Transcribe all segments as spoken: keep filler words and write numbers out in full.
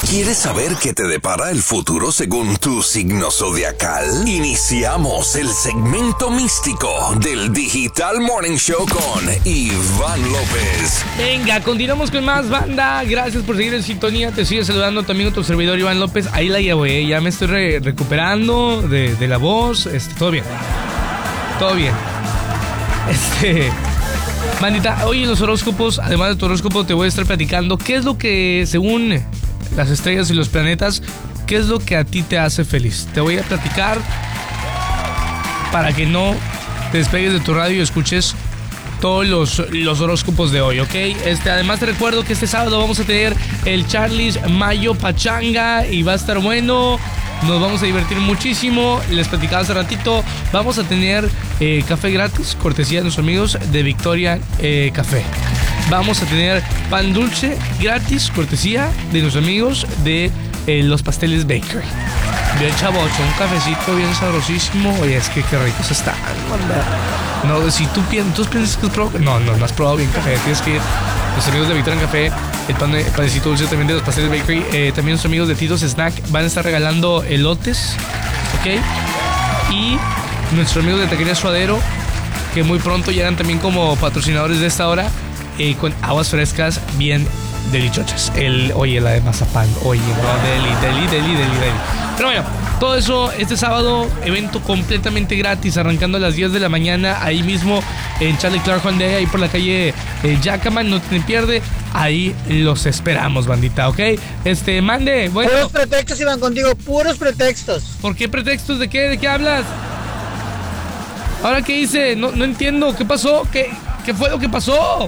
¿Quieres saber qué te depara el futuro según tu signo zodiacal? Iniciamos el segmento místico del Digital Morning Show con Iván López. Venga, continuamos con más, banda. Gracias por seguir en sintonía. Te sigue saludando también otro servidor, Iván López. Ahí la llevo, eh. Ya me estoy re- recuperando de, de la voz. Este, todo bien. Todo bien. Este... Bandita, hoy en los horóscopos, además de tu horóscopo, te voy a estar platicando qué es lo que, según las estrellas y los planetas, qué es lo que a ti te hace feliz. Te voy a platicar para que no te despegues de tu radio y escuches todos los, los horóscopos de hoy, ¿ok? Este, además te recuerdo que este sábado vamos a tener el Charlie's Mayo Pachanga y va a estar bueno. Nos vamos a divertir muchísimo. Les platicaba hace ratito. Vamos a tener eh, café gratis, cortesía de nuestros amigos de Victoria eh, Café. Vamos a tener pan dulce gratis, cortesía de nuestros amigos de eh, Los Pasteles Bakery. Bien chavocho, un cafecito bien sabrosísimo. Oye, es que qué ricos están, manda. No, si tú piensas, ¿tú piensas que has probado? No, no, no has probado bien café. Tienes que ir. Los amigos de Victoria Café, el pan de, panecito dulce también de Los Pasteles Bakery. Eh, también los amigos de Tito's Snack van a estar regalando elotes, ¿ok? Y nuestros amigos de Taquería Suadero, que muy pronto llegan también como patrocinadores de esta hora, eh, con aguas frescas bien delichosas. El, oye, la de mazapán, oye, no, deli, deli, deli, deli, deli. Pero bueno, todo eso este sábado, evento completamente gratis, arrancando a las diez de la mañana, ahí mismo en Charlie Clark Hyundai, ahí por la calle eh, Jackman, no te pierdes, ahí los esperamos, bandita, ¿ok? Este, mande, bueno. Puros pretextos iban contigo, puros pretextos. ¿Por qué pretextos? ¿De qué? ¿De qué hablas? ¿Ahora qué hice? No, no entiendo, ¿qué pasó? ¿Qué, qué fue lo que pasó?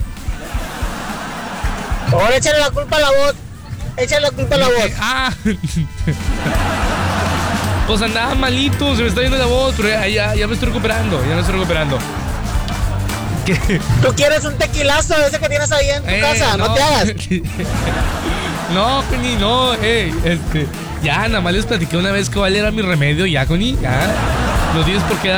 Ahora échale la culpa a la voz. Échale la culpa a la voz. Ah, pues andaba malito, se me está yendo la voz, pero ya, ya, ya me estoy recuperando, ya me estoy recuperando. ¿Qué? Tú quieres un tequilazo ese que tienes ahí en tu Eh, casa, no. no te hagas. No, Connie, no, eh, este, ya nada más les platiqué una vez cuál era mi remedio, ya, Connie, ya, no tienes por qué